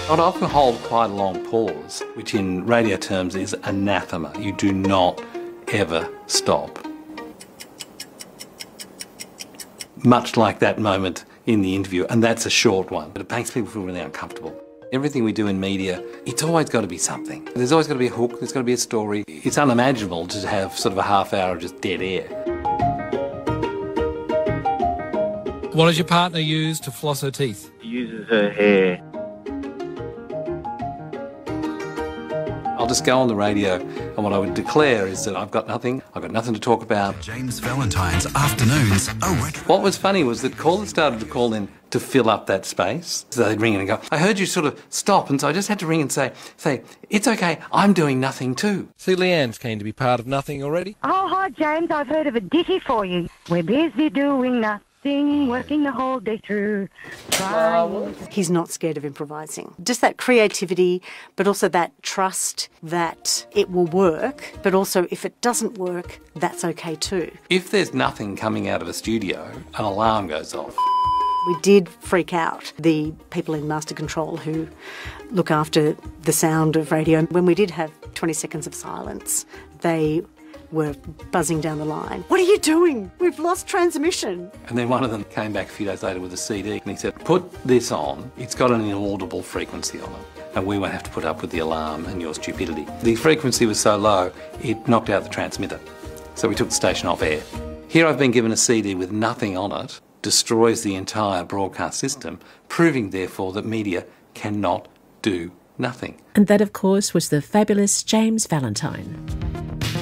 I'd often hold quite a long pause, which in radio terms is anathema. You do not ever stop. Much like that moment in the interview, and that's a short one, but it makes people feel really uncomfortable. Everything we do in media, it's always got to be something. There's always got to be a hook, there's got to be a story. It's unimaginable to have sort of a half hour of just dead air. What does your partner use to floss her teeth? She uses her hair. I'll just go on the radio, and what I would declare is that I've got nothing to talk about. James Valentine's Afternoons are What was funny was that callers started to call in to fill up that space. So they'd ring in and go, I heard you sort of stop, and so I just had to ring and say, it's okay, I'm doing nothing too. See, Leanne's keen to be part of nothing already. Oh, hi, James. I've heard of a ditty for you. We're busy doing nothing, working the whole day through. He's not scared of improvising. Just that creativity, but also that trust that it will work, but also if it doesn't work, that's okay too. If there's nothing coming out of a studio, an alarm goes off. We did freak out the people in Master Control who look after the sound of radio. When we did have 20 seconds of silence, they were buzzing down the line. What are you doing? We've lost transmission. And then one of them came back a few days later with a CD and he said, put this on, it's got an inaudible frequency on it and we won't have to put up with the alarm and your stupidity. The frequency was so low, it knocked out the transmitter. So we took the station off air. Here I've been given a CD with nothing on it, destroys the entire broadcast system, proving therefore that media cannot do nothing. And that, of course, was the fabulous James Valentine.